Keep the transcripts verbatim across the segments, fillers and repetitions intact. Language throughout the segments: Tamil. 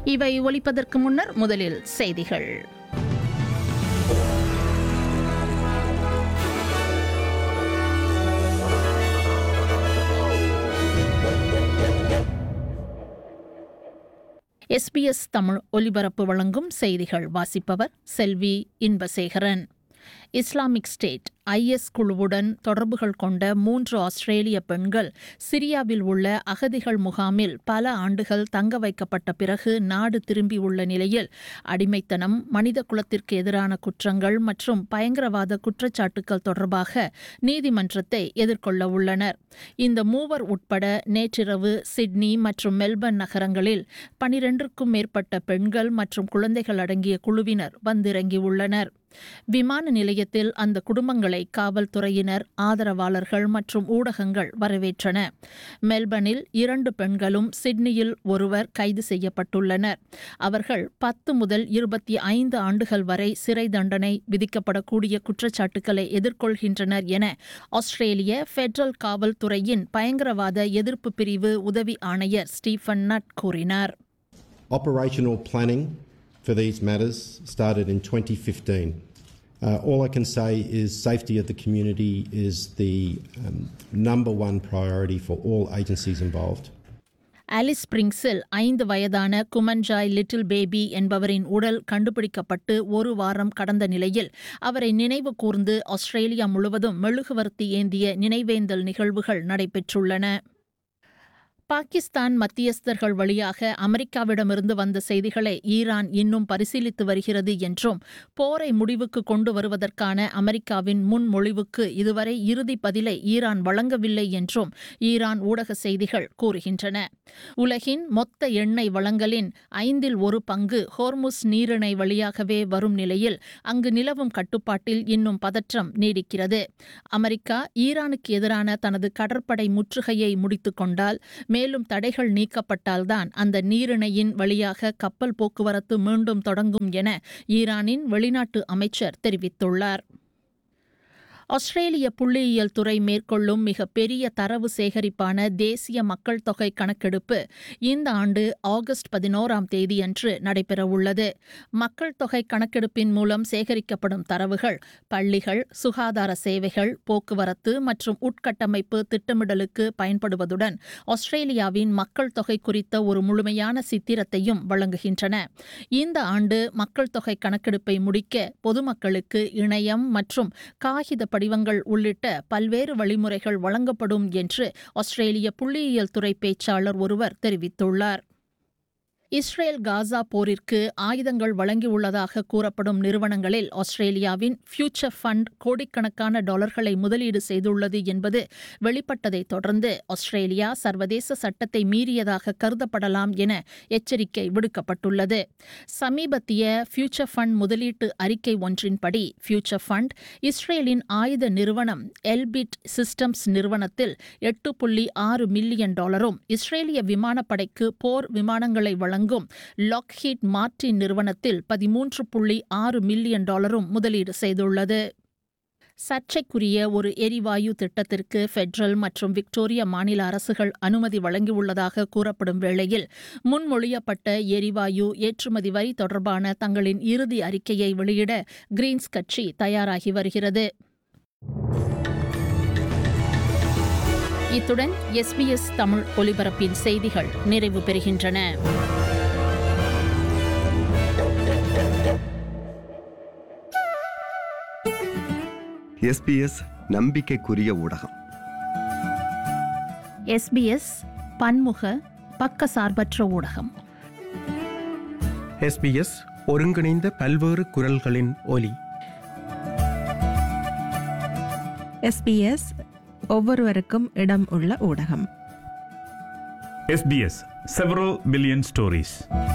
இவை ஒலிப்பதற்கு முன்னர் முதலில் செய்திகள். எஸ்பிஎஸ் தமிழ் ஒலிபரப்பு வழங்கும் செய்திகள். வாசிப்பவர் செல்வி இன்பசேகரன். இஸ்லாமிக் ஸ்டேட் ஐஎஸ் குழுவுடன் தொடர்புகள் கொண்ட மூன்று ஆஸ்திரேலிய பெண்கள் சிரியாவில் உள்ள அகதிகள் முகாமில் பல ஆண்டுகள் தங்க வைக்கப்பட்ட பிறகு நாடு திரும்பியுள்ள நிலையில் அடிமைத்தனம், மனித குலத்திற்கு எதிரான குற்றங்கள் மற்றும் பயங்கரவாத குற்றச்சாட்டுகள் தொடர்பாக நீதிமன்றத்தை எதிர்கொள்ள உள்ளனர். இந்த மூவர் உட்பட நேற்றிரவு சிட்னி மற்றும் மெல்பர்ன் நகரங்களில் பனிரெண்டிற்கும் மேற்பட்ட பெண்கள் மற்றும் குழந்தைகள் அடங்கிய குழுவினர் வந்திறங்கியுள்ளனர். விமான நிலையத்தில் அந்த குடும்பங்களை காவல்துறையினர், ஆதரவாளர்கள் மற்றும் ஊடகங்கள் வரவேற்றன. மெல்பர்னில் இரண்டு பெண்களும் சிட்னியில் ஒருவர் கைது செய்யப்பட்டுள்ளனர். அவர்கள் பத்து முதல் இருபத்தி ஐந்து ஆண்டுகள் வரை சிறை தண்டனை விதிக்கப்படக்கூடிய குற்றச்சாட்டுகளை எதிர்கொள்கின்றனர் என ஆஸ்திரேலிய பெடரல் காவல்துறையின் பயங்கரவாத எதிர்ப்பு பிரிவு உதவி ஆணையர் ஸ்டீஃபன் நட் கூறினார். Operational planning for these matters started in twenty fifteen. Uh, all I can say is safety of the community is the um, number one priority for all agencies involved. Alice ஸ்பிரிங்ஸில் ஐந்து வயதான குமன்ஜாய் லிட்டில் பேபி என்பவரின் உடல் கண்டுபிடிக்கப்பட்டு ஒரு வாரம் கடந்த நிலையில் அவரை நினைவு கூர்ந்து ஆஸ்திரேலியா முழுவதும் மெழுகுவர்த்தி ஏந்திய நினைவேந்தல் நிகழ்வுகள் நடைபெற்றுள்ளன. பாகிஸ்தான் மத்தியஸ்தர்கள் வழியாக அமெரிக்காவிடமிருந்து வந்த செய்திகளை ஈரான் இன்னும் பரிசீலித்து வருகிறது என்றும் போரை முடிவுக்கு கொண்டு வருவதற்கான அமெரிக்காவின் முன்மொழிவுக்கு இதுவரை இறுதி பதிலை ஈரான் வழங்கவில்லை என்றும் ஈரான் ஊடக செய்திகள் கூறுகின்றன. உலகின் மொத்த எண்ணெய் வளங்களின் ஐந்தில் ஒரு பங்கு ஹோர்முஸ் நீரிணை வழியாகவே வரும் நிலையில் அங்கு நிலவும் கட்டுப்பாட்டில் இன்னும் பதற்றம் நீடிக்கிறது. அமெரிக்கா ஈரானுக்கு எதிரான தனது கடற்படை முற்றுகையை முடித்துக் கொண்டால், மேலும் தடைகள் நீக்கப்பட்டால்தான் அந்த நீரிணையின் வழியாக கப்பல் போக்குவரத்து மீண்டும் தொடங்கும் என ஈரானின் வெளிநாட்டு அமைச்சர் தெரிவித்துள்ளார். ஆஸ்திரேலிய புள்ளியியல் துறை மேற்கொள்ளும் மிகப்பெரிய தரவு சேகரிப்பான தேசிய மக்கள் தொகை கணக்கெடுப்பு இந்த ஆண்டு ஆகஸ்ட் பதினோராம் தேதியன்று நடைபெறவுள்ளது. மக்கள் தொகை கணக்கெடுப்பின் மூலம் சேகரிக்கப்படும் தரவுகள் பள்ளிகள், சுகாதார சேவைகள், போக்குவரத்து மற்றும் உட்கட்டமைப்பு திட்டமிடலுக்கு பயன்படுவதுடன் ஆஸ்திரேலியாவின் மக்கள் தொகை குறித்த ஒரு முழுமையான சித்திரத்தையும் வழங்குகின்றன. இந்த ஆண்டு மக்கள் தொகை கணக்கெடுப்பை முடிக்க பொதுமக்களுக்கு இணையம் மற்றும் காகித படிவங்கள் உள்ளிட்ட பல்வேறு வழிமுறைகள் வழங்கப்படும் என்று ஆஸ்திரேலிய புள்ளியியல் துறை பேச்சாளர் ஒருவர் தெரிவித்துள்ளார். இஸ்ரேல் காசா போரிற்கு ஆயுதங்கள் வழங்கியுள்ளதாக கூறப்படும் நிறுவனங்களில் ஆஸ்திரேலியாவின் ஃபியூச்சர் ஃபண்ட் கோடிக்கணக்கான டாலர்களை முதலீடு செய்துள்ளது என்பது வெளிப்பட்டதை தொடர்ந்து ஆஸ்திரேலியா சர்வதேச சட்டத்தை மீறியதாக கருதப்படலாம் என எச்சரிக்கை விடுக்கப்பட்டுள்ளது. சமீபத்திய ஃபியூச்சர் ஃபண்ட் முதலீட்டு அறிக்கை ஒன்றின்படி ஃபியூச்சர் ஃபண்ட் இஸ்ரேலின் ஆயுத நிறுவனம் எல்பிட் சிஸ்டம்ஸ் நிறுவனத்தில் எட்டு புள்ளி ஆறு மில்லியன் டாலரும், இஸ்ரேலிய விமானப்படைக்கு போர் விமானங்களை வழங்கும் லாக்ஹீட் மார்டின் நிறுவனத்தில் பதிமூன்று புள்ளி ஆறு மில்லியன் டாலரும் முதலீடு செய்துள்ளது. சர்ச்சைக்குரிய ஒரு எரிவாயு திட்டத்திற்கு பெடரல் மற்றும் விக்டோரியா மாநில அரசுகள் அனுமதி வழங்கியுள்ளதாக கூறப்படும் வேளையில் முன்மொழியப்பட்ட எரிவாயு ஏற்றுமதி வரி தொடர்பான தங்களின் இறுதி அறிக்கையை வெளியிட கிரீன்ஸ் கட்சி தயாராகி வருகிறது. இத்துடன் எஸ்பிஎஸ் தமிழ் ஒலிபரப்பின் செய்திகள் நிறைவு பெறுகின்றன. எஸ்பிஎஸ் நம்பிக்கைக்குரிய ஊடகம். எஸ்பிஎஸ் பன்முக பக்கசார்பற்ற ஊடகம். எஸ்பிஎஸ் ஒருங்கிணைந்த பல்வேறு குரல்களின் ஒலி. எஸ்பிஎஸ் ஒவ்வொருவருக்கும் இடம் உள்ள ஊடகம். SBS several billion stories.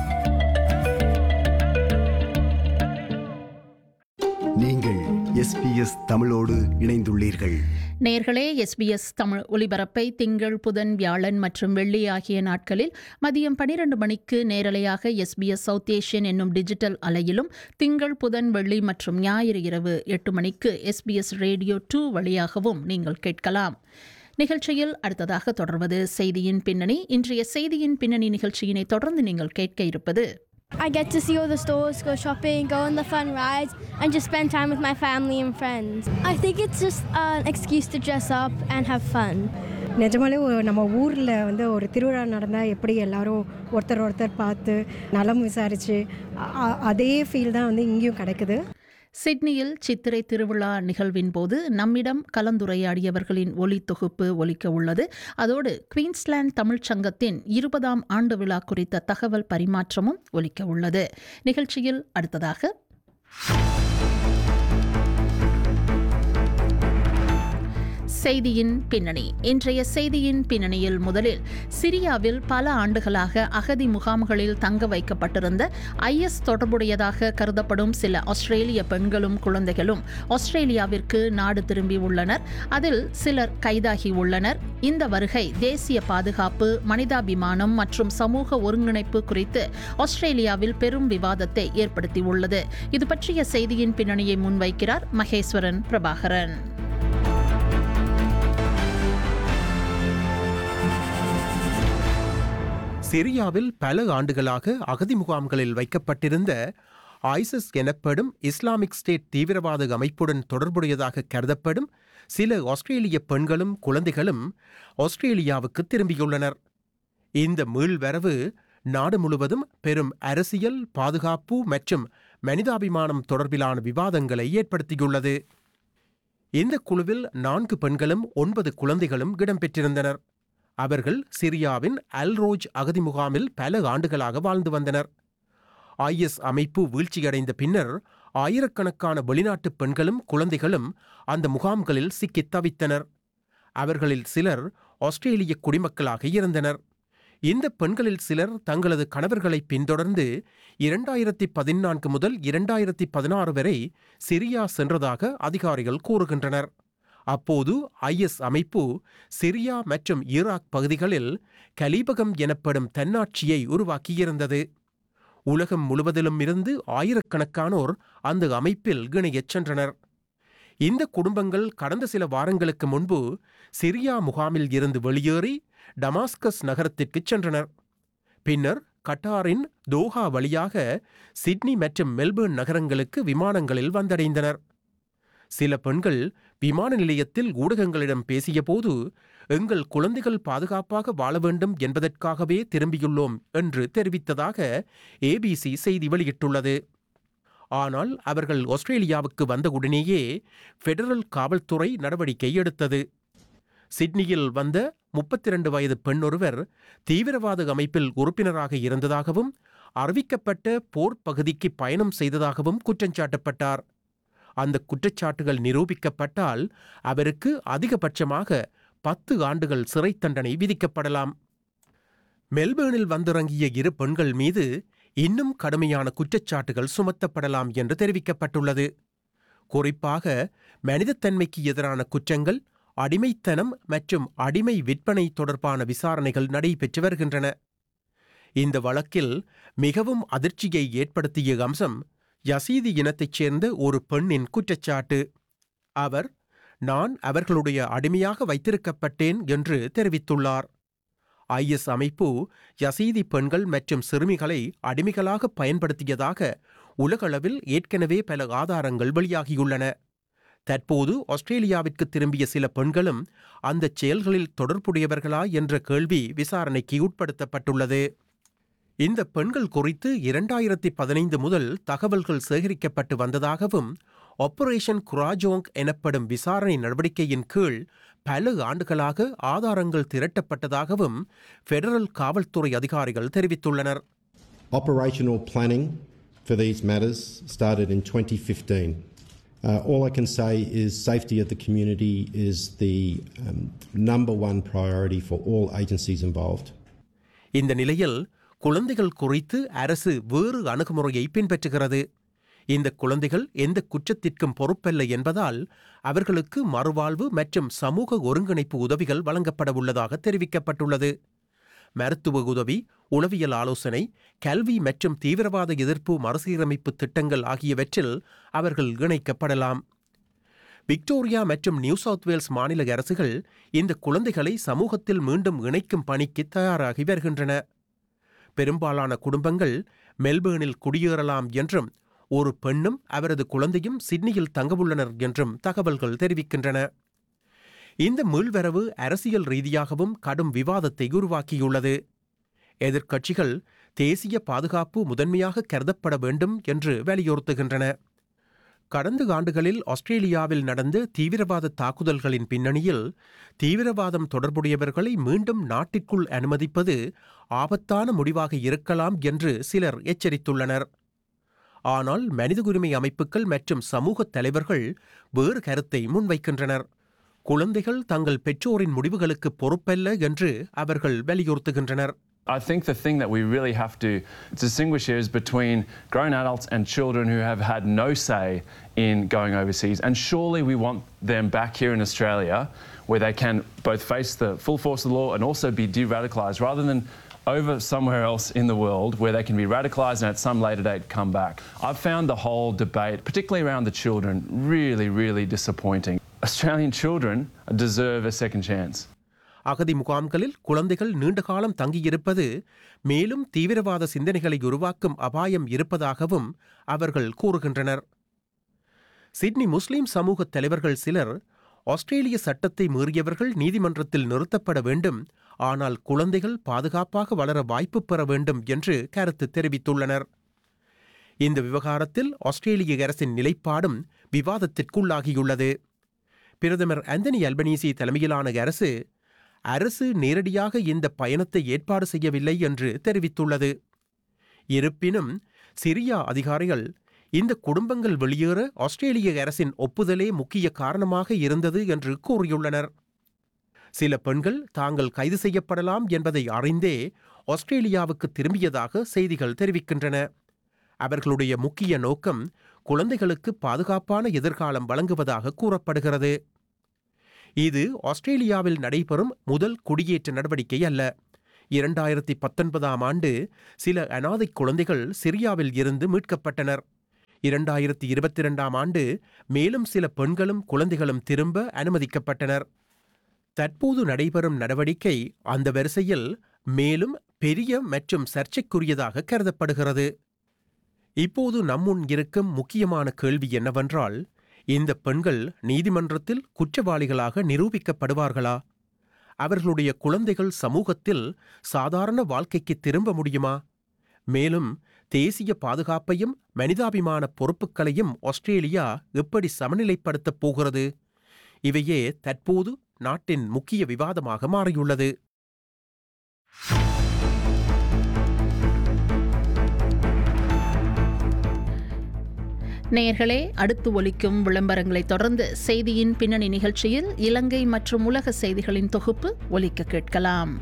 நீங்கள் எஸ்பிஎஸ் தமிழோடு இணைந்துள்ளீர்கள். நேயர்களே, எஸ்பிஎஸ் தமிழ் ஒலிபரப்பை திங்கள், புதன், வியாழன் மற்றும் வெள்ளி ஆகிய நாட்களில் மதியம் பனிரெண்டு மணிக்கு நேரலையாக எஸ்பிஎஸ் சவுத் ஏஷியன் என்னும் டிஜிட்டல் அலையிலும், திங்கள், புதன், வெள்ளி மற்றும் ஞாயிறு இரவு எட்டு மணிக்கு எஸ்பிஎஸ் ரேடியோ டூ வழியாகவும் நீங்கள் கேட்கலாம். நிகழ்ச்சியில் அடுத்ததாக தொடர்வது செய்தியின் பின்னணி. இன்றைய செய்தியின் பின்னணி நிகழ்ச்சியினை தொடர்ந்து நீங்கள் கேட்க இருப்பது I get to see all the stores, go shopping, go on the fun rides, and just spend time with my family and friends. I think it's just an excuse to dress up and have fun. நிஜமாலே நம்ம ஊரில் வந்து ஒரு திருவிழா நடந்தால் எப்படி எல்லாரும் ஒருத்தர் ஒருத்தர் பார்த்து நலம் விசாரித்து அதே ஃபீல் தான் வந்து இங்கேயும் கிடைக்குது. சிட்னியில் சித்திரை திருவிழா நிகழ்வின் போது நம்மிடம் கலந்துரையாடியவர்களின் ஒலி தொகுப்பு ஒலிக்க உள்ளது. அதோடு குயின்ஸ்லாந்து தமிழ்ச் சங்கத்தின் இருபதாம் ஆண்டு விழா குறித்த தகவல் பரிமாற்றமும் ஒலிக்க உள்ளது. நிகழ்ச்சியில் அடுத்ததாக செய்தியின் பின்னணி. இன்றைய செய்தியின் பின்னணியில் முதலில் சிரியாவில் பல ஆண்டுகளாக அகதி முகாம்களில் தங்க வைக்கப்பட்டிருந்த ஐஎஸ் தொடர்புடையதாக கருதப்படும் சில ஆஸ்திரேலிய பெண்களும் குழந்தைகளும் ஆஸ்திரேலியாவிற்கு நாடு திரும்பி உள்ளனர். அதில் சிலர் கைதாகி உள்ளனர். இந்த வருகை தேசிய பாதுகாப்பு, மனிதாபிமானம் மற்றும் சமூக ஒருங்கிணைப்பு குறித்து ஆஸ்திரேலியாவில் பெரும் விவாதத்தை ஏற்படுத்தியுள்ளது. இது பற்றிய செய்தியின் பின்னணியை முன்வைக்கிறார் மகேஸ்வரன் பிரபாகரன். சிரியாவில் பல ஆண்டுகளாக அகதி முகாம்களில் வைக்கப்பட்டிருந்த ஐசிஸ் எனப்படும் இஸ்லாமிக் ஸ்டேட் தீவிரவாத அமைப்புடன் தொடர்புடையதாக கருதப்படும் சில ஆஸ்திரேலிய பெண்களும் குழந்தைகளும் ஆஸ்திரேலியாவுக்கு திரும்பியுள்ளனர். இந்த மீள்வரவு நாடு முழுவதும் பெரும் அரசியல், பாதுகாப்பு மற்றும் மனிதாபிமானம் தொடர்பிலான விவாதங்களை ஏற்படுத்தியுள்ளது. இந்த குழுவில் நான்கு பெண்களும் ஒன்பது குழந்தைகளும் இடம்பெற்றிருந்தனர். அவர்கள் சிரியாவின் அல்ரோஜ் அகதி முகாமில் பல ஆண்டுகளாக வாழ்ந்து வந்தனர். ஐஎஸ் அமைப்பு வீழ்ச்சியடைந்த பின்னர் ஆயிரக்கணக்கான வெளிநாட்டு பெண்களும் குழந்தைகளும் அந்த முகாம்களில் சிக்கித் தவித்தனர். அவர்களில் சிலர் ஆஸ்திரேலிய குடிமக்களாக இருந்தனர். இந்த பெண்களில் சிலர் தங்களது கணவர்களை பின்தொடர்ந்து இரண்டாயிரத்தி பதினான்கு முதல் இரண்டாயிரத்தி பதினாறு வரை சிரியா சென்றதாக அதிகாரிகள் கூறுகின்றனர். அப்போது ஐஎஸ் அமைப்பு சிரியா மற்றும் ஈராக் பகுதிகளில் கலீபகம் எனப்படும் தன்னாட்சியை உருவாக்கியிருந்தது. உலகம் முழுவதிலும் இருந்து ஆயிரக்கணக்கானோர் அந்த அமைப்பில் இணையச் சென்றனர். இந்த குடும்பங்கள் கடந்த சில வாரங்களுக்கு முன்பு சிரியா முகாமில் இருந்து வெளியேறி டமாஸ்கஸ் நகரத்திற்கு சென்றனர். பின்னர் கட்டாரின் தோஹா வழியாக சிட்னி மற்றும் மெல்பர்ன் நகரங்களுக்கு விமானங்களில் வந்தடைந்தனர். சில பெண்கள் விமான நிலையத்தில் ஊடகங்களிடம் பேசியபோது, எங்கள் குழந்தைகள் பாதுகாப்பாக வாழ வேண்டும் என்பதற்காகவே திரும்பியுள்ளோம் என்று தெரிவித்ததாக ஏபிசி செய்தி வெளியிட்டுள்ளது. ஆனால் அவர்கள் ஆஸ்திரேலியாவுக்கு வந்தவுடனேயே ஃபெடரல் காவல்துறை நடவடிக்கை எடுத்தது. சிட்னியில் வந்த முப்பத்தி இரண்டு வயது பெண் ஒருவர் தீவிரவாத அமைப்பில் உறுப்பினராக இருந்ததாகவும் அறிவிக்கப்பட்ட போர் பகுதிக்கு பயணம் செய்ததாகவும் குற்றஞ்சாட்டப்பட்டார். அந்த குற்றச்சாட்டுகள் நிரூபிக்கப்பட்டால் அவருக்கு அதிகபட்சமாக பத்து ஆண்டுகள் சிறை தண்டனை விதிக்கப்படலாம். மெல்பேர்னில் வந்திறங்கிய இரு பெண்கள் மீது இன்னும் கடுமையான குற்றச்சாட்டுகள் சுமத்தப்படலாம் என்று தெரிவிக்கப்பட்டுள்ளது. குறிப்பாக மனிதத்தன்மைக்கு எதிரான குற்றங்கள், அடிமைத்தனம் மற்றும் அடிமை விற்பனை தொடர்பான விசாரணைகள் நடைபெற்று வருகின்றன. இந்த வழக்கில் மிகவும் அதிர்ச்சியை ஏற்படுத்திய அம்சம் யசீதி இனத்தைச் சேர்ந்த ஒரு பெண்ணின் குற்றச்சாட்டு. அவர், நான் அவர்களுடைய அடிமையாக வைத்திருக்கப்பட்டேன் என்று தெரிவித்துள்ளார். ஐஎஸ் அமைப்பு யசீதி பெண்கள் மற்றும் சிறுமிகளை அடிமைகளாக பயன்படுத்தியதாக உலகளவில் ஏற்கனவே பல ஆதாரங்கள் வெளியாகியுள்ளன. தற்போது ஆஸ்திரேலியாவிற்கு திரும்பிய சில பெண்களும் அந்த செயல்களில் தொடர்புடையவர்களா என்ற கேள்வி விசாரணைக்கு உட்படுத்தப்பட்டுள்ளது. இந்த பெண்கள் குறித்து இரண்டாயிரத்தி பதினைந்து முதல் தகவல்கள் சேகரிக்கப்பட்டு வந்ததாகவும், ஆபரேஷன் குராஜோங் எனப்படும் விசாரணை நடவடிக்கையின் கீழ் பல ஆண்டுகளாக ஆதாரங்கள் திரட்டப்பட்டதாகவும் ஃபெடரல் காவல்துறை அதிகாரிகள் தெரிவித்துள்ளனர். Operational planning for these matters started in twenty fifteen. Uh, all I can say is safety of the community is the um, number one priority for all agencies involved. இந்த நிலையில் குழந்தைகள் குறித்து அரசு வேறு அணுகுமுறையை பின்பற்றுகிறது. இந்த குழந்தைகள் எந்த குற்றத்திற்கும் பொறுப்பல்ல என்பதால் அவர்களுக்கு மறுவாழ்வு மற்றும் சமூக ஒருங்கிணைப்பு உதவிகள் வழங்கப்பட உள்ளதாக தெரிவிக்கப்பட்டுள்ளது. மருத்துவ உதவி, உளவியல் ஆலோசனை, கல்வி மற்றும் தீவிரவாத எதிர்ப்பு மறுசீரமைப்பு திட்டங்கள் ஆகியவற்றில் அவர்கள் இணைக்கப்படலாம். விக்டோரியா மற்றும் நியூ சவுத் வேல்ஸ் மாநில அரசுகள் இந்த குழந்தைகளை சமூகத்தில் மீண்டும் இணைக்கும் பணிக்கு தயாராகி வருகின்றன. பெரும்பாலான குடும்பங்கள் மெல்பேர்னில் குடியேறலாம் என்றும் ஒரு பெண்ணும் அவரது குழந்தையும் சிட்னியில் தங்கவுள்ளனர் என்றும் தகவல்கள் தெரிவிக்கின்றன. இந்த மீள்வரவு அரசியல் ரீதியாகவும் கடும் விவாதத்தை உருவாக்கியுள்ளது. எதிர்க்கட்சிகள் தேசிய பாதுகாப்பு முதன்மையாக கருதப்பட வேண்டும் என்று வலியுறுத்துகின்றன. கடந்த ஆண்டுகளில் ஆஸ்திரேலியாவில் நடந்த தீவிரவாத தாக்குதல்களின் பின்னணியில் தீவிரவாதம் தொடர்புடையவர்களை மீண்டும் நாட்டிற்குள் அனுமதிப்பது ஆபத்தான முடிவாக இருக்கலாம் என்று சிலர் எச்சரித்துள்ளனர். ஆனால் மனித உரிமை அமைப்புகள் மற்றும் சமூக தலைவர்கள் வேறு கருத்தை முன்வைக்கின்றனர். குழந்தைகள் தங்கள் பெற்றோரின் முடிவுகளுக்கு பொறுப்பல்ல என்று அவர்கள் வலியுறுத்துகின்றனர். I think the thing that we really have to distinguish here is between grown adults and children who have had no say in going overseas. And surely we want them back here in Australia where they can both face the full force of the law and also be de-radicalised rather than over somewhere else in the world where they can be radicalised and at some later date come back. I've found the whole debate, particularly around the children, really, really disappointing. Australian children deserve a second chance. அகதி முகாம்களில் குழந்தைகள் நீண்ட காலம் தங்கியிருப்பது மேலும் தீவிரவாத சிந்தனைகளை உருவாக்கும் அபாயம் இருப்பதாகவும் அவர்கள் கூறுகின்றனர். சிட்னி முஸ்லிம் சமூக தலைவர்கள் சிலர் ஆஸ்திரேலிய சட்டத்தை மீறியவர்கள் நீதிமன்றத்தில் நிறுத்தப்பட வேண்டும், ஆனால் குழந்தைகள் பாதுகாப்பாக வளர வாய்ப்பு பெற வேண்டும் என்று கருத்து தெரிவித்துள்ளனர். இந்த விவகாரத்தில் ஆஸ்திரேலிய அரசின் நிலைப்பாடும் விவாதத்திற்குள்ளாகியுள்ளது. பிரதமர் ஆந்தனி அல்பனீசி தலைமையிலான அரசு அரசு நேரடியாக இந்த பயணத்தை ஏற்பாடு செய்யவில்லை என்று தெரிவித்துள்ளது. இருப்பினும் சிரியா அதிகாரிகள் இந்த குடும்பங்கள் வெளியேற ஆஸ்திரேலிய அரசின் ஒப்புதலே முக்கிய காரணமாக இருந்தது என்று கூறியுள்ளனர். சில பெண்கள் தாங்கள் கைது செய்யப்படலாம் என்பதை அறிந்தே ஆஸ்திரேலியாவுக்கு திரும்பியதாக செய்திகள் தெரிவிக்கின்றன. அவர்களுடைய முக்கிய நோக்கம் குழந்தைகளுக்கு பாதுகாப்பான எதிர்காலம் வழங்குவதாக கூறப்படுகிறது. இது ஆஸ்திரேலியாவில் நடைபெறும் முதல் குடியேற்ற நடவடிக்கை அல்ல. இரண்டாயிரத்தி பத்தொன்பதாம் ஆண்டு சில அனாதை குழந்தைகள் சிரியாவில் இருந்து மீட்கப்பட்டனர். இரண்டாயிரத்தி இருபத்தி இரண்டாம் ஆண்டு மேலும் சில பெண்களும் குழந்தைகளும் திரும்ப அனுமதிக்கப்பட்டனர். தற்போது நடைபெறும் நடவடிக்கை அந்த வரிசையில் மேலும் பெரிய மற்றும் சர்ச்சைக்குரியதாக கருதப்படுகிறது. இப்போது நம்முன் இருக்கும் முக்கியமான கேள்வி என்னவென்றால், இந்த பெண்கள் நீதிமன்றத்தில் குற்றவாளிகளாக நிரூபிக்கப்படுவார்களா? அவர்களுடைய குழந்தைகள் சமூகத்தில் சாதாரண வாழ்க்கைக்கு திரும்ப முடியுமா? மேலும் தேசிய பாதுகாப்பையும் மனிதாபிமான பொறுப்புகளையும் ஆஸ்திரேலியா எப்படி சமநிலைப்படுத்தப் போகிறது? இவையே தற்போது நாட்டின் முக்கிய விவாதமாக மாறியுள்ளது. நேயர்களே, அடுத்து ஒலிக்கும் விளம்பரங்களை தொடர்ந்து செய்தியின் பின்னணி நிகழ்ச்சியில் இலங்கை மற்றும் உலக செய்திகளின் தொகுப்பு ஒலிக்க கேட்கலாம்.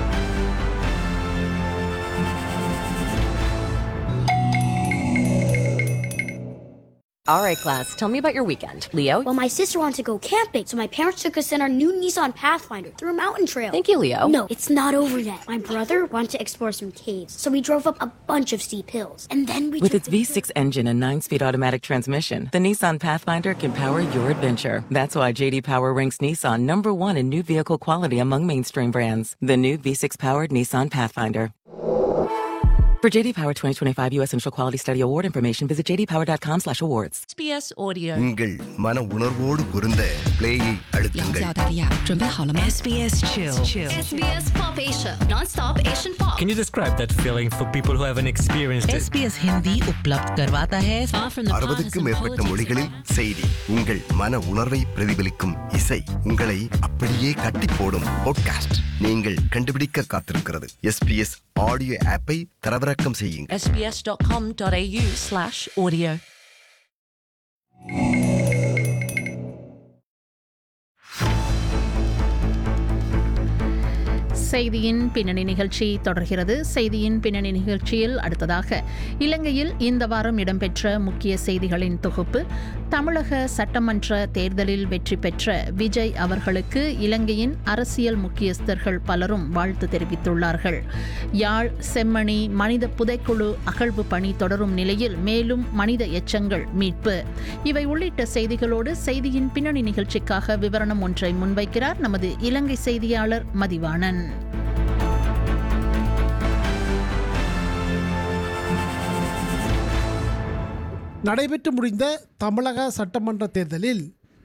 All right, class, tell me about your weekend. Leo? Well, my sister wanted to go camping, so my parents took us in our new Nissan Pathfinder through a mountain trail. Thank you, Leo. No, it's not over yet. My brother wanted to explore some caves, so we drove up a bunch of steep hills. And then we With its V six engine and nine-speed automatic transmission, the Nissan Pathfinder can power your adventure. That's why J D Power ranks Nissan number one in new vehicle quality among mainstream brands. The new V six-powered Nissan Pathfinder. For J D Power twenty twenty-five U S Central Quality Study Award information, visit j d power dot com slash awards. S B S Audio. உங்கள் மன உணர்வோடு பொருந்த பிளேயை அழுத்துங்கள். S B S Chill. S B S Pop Asia. Non-stop Asian pop. Can you describe that feeling for people who haven't experienced it? S B S Hindi उपलब्ध करवाता है. அறுபதுக்கும் மேற்பட்ட மொழிகளில் செய்தி, உங்கள் மன உணர்வை பிரதிபலிக்கும் இசை, உங்களை அப்படியே கட்டி போடும் பாட்காஸ்ட் நீங்கள் கண்டுபிடிக்க காத்திருக்கிறது. S B S ஆடியோ ஆப்பை தரவிறக்கம் செய்யுங்கள். S B S dot com dot a u slash audio. செய்தியின் பின்னணி நிகழ்ச்சி தொடர்கிறது. செய்தியின் பின்னணி நிகழ்ச்சியில் அடுத்ததாக இலங்கையில் இந்த வாரம் இடம்பெற்ற முக்கிய செய்திகளின் தொகுப்பு. தமிழக சட்டமன்ற தேர்தலில் வெற்றி பெற்ற விஜய் அவர்களுக்கு இலங்கையின் அரசியல் முக்கியஸ்தர்கள் பலரும் வாழ்த்து தெரிவித்துள்ளார்கள். யாழ் செம்மணி மனித புதைக்குழு அகழ்வு பணி தொடரும் நிலையில் மேலும் மனித எச்சங்கள் மீட்பு, இவை உள்ளிட்ட செய்திகளோடு செய்தியின் பின்னணி நிகழ்ச்சிக்காக விவரணம் ஒன்றை முன்வைக்கிறார் நமது இலங்கை செய்தியாளர் மதிவாணன். நடைபெற்று முடிந்த தமிழக சட்டமன்ற தேர்தலில்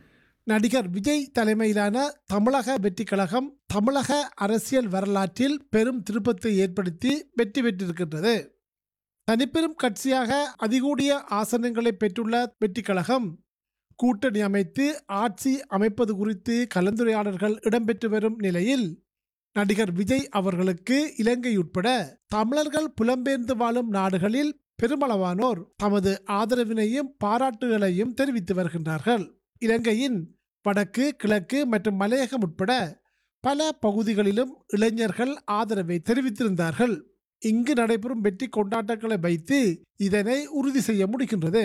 நடிகர் விஜய் தலைமையிலான தமிழக வெற்றிக் கழகம் தமிழக அரசியல் வரலாற்றில் பெரும் திருப்பத்தை ஏற்படுத்தி வெற்றி பெற்றிருக்கின்றது. தனிப்பெரும் கட்சியாக அதிகூடிய ஆசனங்களை பெற்றுள்ள வெற்றிக் கழகம் கூட்டணி அமைத்து ஆட்சி அமைப்பது குறித்து கலந்துரையாடல்கள் இடம்பெற்று வரும் நிலையில் நடிகர் விஜய் அவர்களுக்கு இலங்கை உட்பட தமிழர்கள் புலம்பெயர்ந்து வாழும் நாடுகளில் பெருமளவானோர் தமது ஆதரவினையும் பாராட்டுகளையும் தெரிவித்து வருகின்றார்கள். இலங்கையின் வடக்கு கிழக்கு மற்றும் மலையகம் உட்பட பல பகுதிகளிலும் இளைஞர்கள் ஆதரவை தெரிவித்திருந்தார்கள். இங்கு நடைபெறும் வெற்றி கொண்டாட்டங்களை வைத்து இதனை உறுதி செய்ய முடிகின்றது.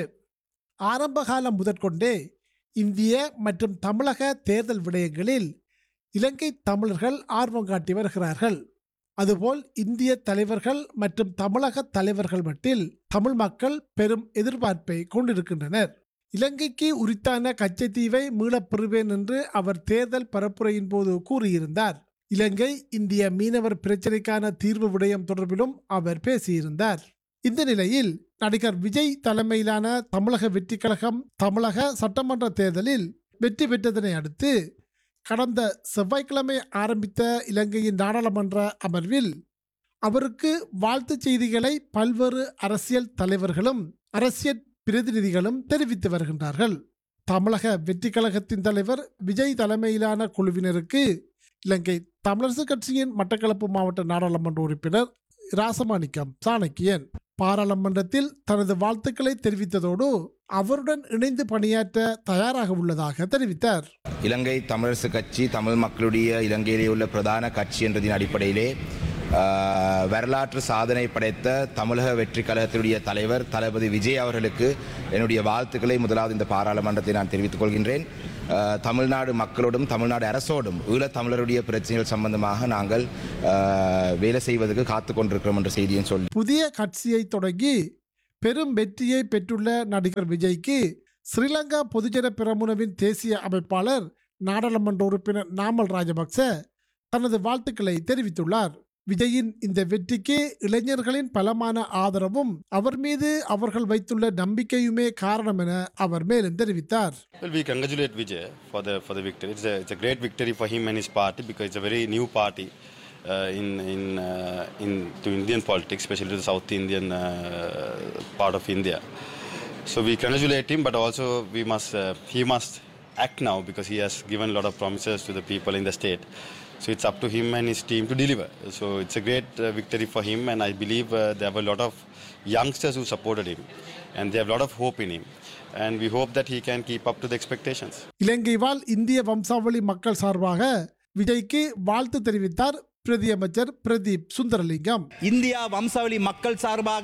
ஆரம்ப காலம் முதற்கொண்டே இந்திய மற்றும் தமிழக தேர்தல் விடயங்களில் இலங்கை தமிழர்கள் ஆர்வம் காட்டி வருகிறார்கள். அதுபோல் இந்திய தலைவர்கள் மற்றும் தமிழக தலைவர்கள் மட்டில் தமிழ் மக்கள் பெரும் எதிர்பார்ப்பை கொண்டிருக்கின்றனர். இலங்கைக்கு உரித்தான கச்சத்தீவை மீளப் பெறுவேன் என்று அவர் தேர்தல் பரப்புரையின் போது கூறியிருந்தார். இலங்கை இந்திய மீனவர் பிரச்சினைக்கான தீர்வு விடயம் தொடர்பிலும் அவர் பேசியிருந்தார். இந்த நிலையில் நடிகர் விஜய் தலைமையிலான தமிழக வெற்றிக் கழகம் தமிழக சட்டமன்ற தேர்தலில் வெற்றி பெற்றதனை அடுத்து கடந்த செவ்வாய்க்கிழமை ஆரம்பித்த இலங்கையின் நாடாளுமன்ற அமர்வில் அவருக்கு வாழ்த்துச் செய்திகளை பல்வேறு அரசியல் தலைவர்களும் அரசியல் பிரதிநிதிகளும் தெரிவித்து வருகின்றார்கள். தமிழக வெற்றிக் கழகத்தின் தலைவர் விஜய் தலைமையிலான குழுவினருக்கு இலங்கை தமிழரசு கட்சியின் மட்டக்களப்பு மாவட்ட நாடாளுமன்ற உறுப்பினர் ராசமாணிக்கம் சாணக்கியன் பாராளுமன்றத்தில் தனது வாழ்த்துக்களை தெரிவித்ததோடு அவருடன் இணைந்து பணியாற்ற தயாராக உள்ளதாக தெரிவித்தார். இலங்கை தமிழரசு கட்சி தமிழ் மக்களுடைய இலங்கையிலே உள்ள பிரதான கட்சி என்றதின் அடிப்படையிலே வரலாற்று சாதனை படைத்த தமிழக வெற்றி கழகத்தினுடைய தலைவர் தளபதி விஜய் அவர்களுக்கு என்னுடைய வாழ்த்துக்களை முதலாவது இந்த பாராளுமன்றத்தை நான் தெரிவித்துக் கொள்கின்றேன். தமிழ்நாடு மக்களோடும் தமிழ்நாடு அரசோடும் ஈழத் தமிழருடைய பிரச்சனைகள் சம்பந்தமாக நாங்கள் வேலை செய்வதற்கு காத்து கொண்டிருக்கிறோம் என்ற செய்தியை சொல்லி புதிய கட்சியை தொடங்கி பெரும் வெற்றியை பெற்றுள்ள நடிகர் விஜய்க்கு ஸ்ரீலங்கா பொதுஜன பெரமுனவின் தேசிய அமைப்பாளர் நாடாளுமன்ற உறுப்பினர் நாமல் ராஜபக்ச தனது வாழ்த்துக்களை தெரிவித்துள்ளார். விஜயின் இந்த வெற்றிக்கு இளைஞர்களின் பலமான ஆதரவும் அவர் மீது அவர்கள் வைத்துள்ள நம்பிக்கையுமே காரணம் என அவர் மேலும் தெரிவித்தார். Well, we congratulate Vijay for the for the victory. It's a, it's a great victory for him and his party because it's a very new party uh, in in uh, in to Indian politics, especially to the South Indian uh, part of India. So we congratulate him, but also we must uh, he must act now because he has given a lot of promises to the people in the state. So it's up to him and his team to deliver. So it's a great uh, victory for him, and I believe uh, there were a lot of youngsters who supported him, and they have a lot of hope in him, and we hope that he can keep up to the expectations. இலங்கை வாழ் இந்திய வம்சாவளி மக்கள் சார்பாக விஜய்க்கு வாழ்த்து தெரிவித்தார் பிரதியமைச்சர் பிரதீப் சுந்தரலிங்கம். இந்தியா வம்சாவளி மக்கள் சார்பாக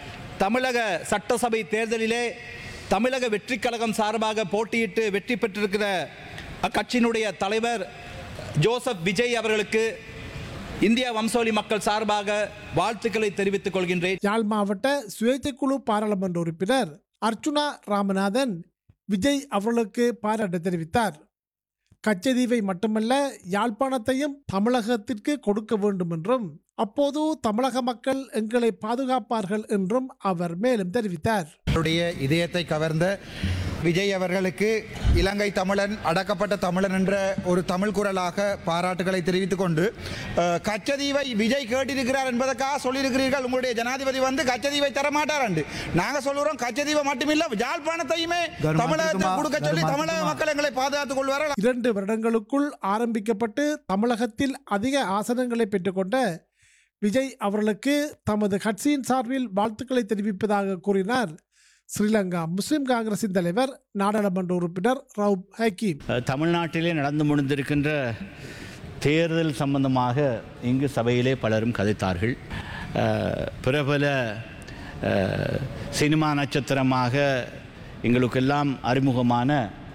தமிழக சட்டசபை தேர்தலிலே தமிழக வெற்றிக் கழகம் சார்பாக போட்டியிட்டு வெற்றி பெற்றிருக்கிற அக்கட்சியினுடைய தலைவர் ஜோசப் விஜய் அவர்களுக்கு இந்தியா வம்சாவளி மக்கள் சார்பாக வாழ்த்துக்களை தெரிவித்துக் கொள்கின்றேன். யாழ் மாவட்ட சுயேட்சை குழு பாராளுமன்ற உறுப்பினர் அர்ச்சுனா ராமநாதன் விஜய் அவர்களுக்கு பாராட்டு தெரிவித்தார். கச்சதீவை மட்டுமல்ல யாழ்ப்பாணத்தையும் தமிழகத்திற்கு கொடுக்க வேண்டும் என்றும் அப்போது தமிழக மக்கள் எங்களை பாதுகாப்பார்கள் என்றும் அவர் மேலும் தெரிவித்தார். இதயத்தை கவர்ந்த விஜய் அவர்களுக்கு இலங்கை தமிழன் அடக்கப்பட்ட தமிழன் என்ற ஒரு தமிழ் குரலாக பாராட்டுகளை தெரிவித்துக் கொண்டு கச்சதீவை விஜய் கேட்டிருக்கிறார் என்பதற்காக சொல்லியிருக்கிறீர்கள். உங்களுடைய ஜனாதிபதி வந்து கச்சதீவை தரமாட்டார் என்று நாங்க சொல்லுறோம். கச்சதீவை மட்டுமில்ல யாழ்ப்பாணத்தையுமே தமிழகத்தில் கொடுக்க சொல்லி தமிழக மக்கள் எங்களை பாதுகாத்துக் கொள்வார்கள். இரண்டு வருடங்களுக்குள் ஆரம்பிக்கப்பட்டு தமிழகத்தில் அதிக ஆசனங்களை பெற்றுக்கொண்ட விஜய் அவர்களுக்கு தமது கட்சியின் சார்பில் வாழ்த்துக்களை தெரிவிப்பதாக கூறினார் ஸ்ரீலங்கா முஸ்லிம் காங்கிரசின் தலைவர் நாடாளுமன்ற உறுப்பினர் ரவுப் ஹக்கீம். தமிழ்நாட்டிலே நடந்து முடிந்திருக்கின்ற தேர்தல் சம்பந்தமாக இங்கு சபையிலே பலரும் கதைத்தார்கள். பிரபல சினிமா நட்சத்திரமாக எங்களுக்கெல்லாம் அறிமுகமான